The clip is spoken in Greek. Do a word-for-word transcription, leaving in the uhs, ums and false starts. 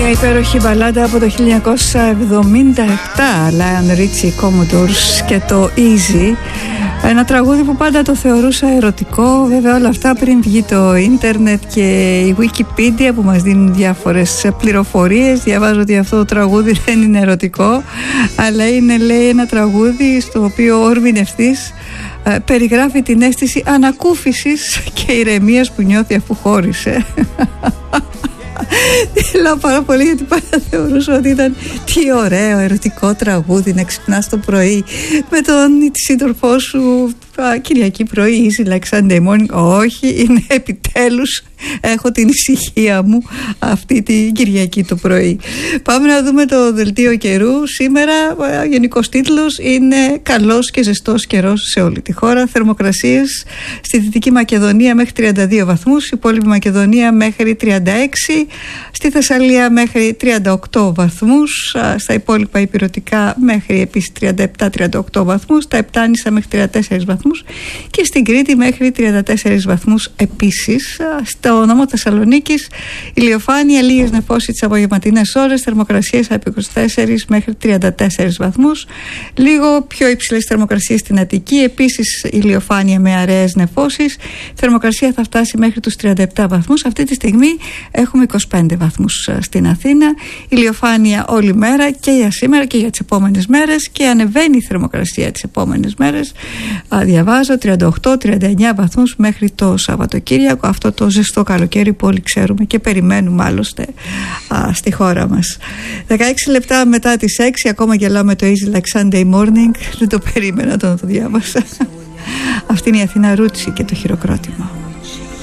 Μια υπέροχη μπαλάντα από το χίλια εννιακόσια εβδομήντα επτά, Lionel Richie Commodores και το Easy. Ένα τραγούδι που πάντα το θεωρούσα ερωτικό. Βέβαια όλα αυτά πριν βγει το ίντερνετ και η Wikipedia που μας δίνουν διάφορες πληροφορίες. Διαβάζω ότι αυτό το τραγούδι δεν είναι ερωτικό, αλλά είναι, λέει, ένα τραγούδι στο οποίο ο ορμηνευτής ε, περιγράφει την αίσθηση ανακούφισης και ηρεμίας που νιώθει αφού χώρισε. Λέω πάρα πολύ γιατί πάντα θεωρούσα ότι ήταν τι ωραίο ερωτικό τραγούδι να ξυπνάς το πρωί με τον σύντροφό σου Κυριακή πρωί, easy like Sunday morning. Όχι, είναι επιτέλους έχω την ησυχία μου αυτή την Κυριακή το πρωί. Πάμε να δούμε το δελτίο καιρού. Σήμερα ο γενικός τίτλος είναι καλός και ζεστός καιρός σε όλη τη χώρα. Θερμοκρασίες στη Δυτική Μακεδονία μέχρι τριάντα δύο βαθμούς, υπόλοιπη Μακεδονία μέχρι τριάντα έξι, στη Θεσσαλία μέχρι τριάντα οκτώ βαθμούς, στα υπόλοιπα υπηρετικά μέχρι επίσης τριάντα επτά τριάντα οκτώ βαθμούς, στα Επτάνησα μέχρι τριάντα τέσσερα βαθμούς και στην Κρήτη μέχρι τριάντα τέσσερα βαθμούς επίσης. Στο νόμο Θεσσαλονίκης ηλιοφάνεια, λίγες νεφώσεις τις απογευματινές ώρες, θερμοκρασίες από είκοσι τέσσερα μέχρι τριάντα τέσσερα βαθμούς. Λίγο πιο υψηλές θερμοκρασίες στην Αττική, επίσης ηλιοφάνεια με αραιές νεφώσεις. Θερμοκρασία θα φτάσει μέχρι τους τριάντα επτά βαθμούς. Αυτή τη στιγμή έχουμε είκοσι πέντε βαθμούς στην Αθήνα. Ηλιοφάνεια όλη μέρα και για σήμερα και για τις επόμενες μέρες και ανεβαίνει η θερμοκρασία τις επόμενες μέρες. Διαβάζω τριάντα οκτώ τριάντα εννιά βαθμούς μέχρι το Σαββατοκύριακο, αυτό το ζεστό καλοκαίρι που όλοι ξέρουμε και περιμένουμε άλλωστε α, στη χώρα μας. δεκαέξι λεπτά μετά τις έξι, ακόμα γελάω με το Easy Like Sunday Morning, δεν το περίμενα όταν το διάβασα. Αυτή είναι η Αθήνα Ρούτσι και το χειροκρότημα.